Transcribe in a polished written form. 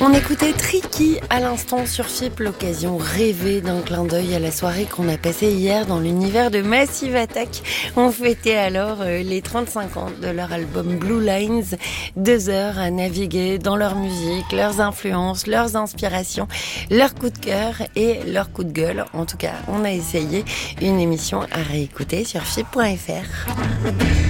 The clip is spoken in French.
On écoutait Tricky à l'instant sur FIP, l'occasion rêvée d'un clin d'œil à la soirée qu'on a passée hier dans l'univers de Massive Attack. On fêtait alors les 35 ans de leur album Blue Lines. 2 heures à naviguer dans leur musique, leurs influences, leurs inspirations, leurs coups de cœur et leurs coups de gueule. En tout cas, on a essayé une émission à réécouter sur FIP.fr.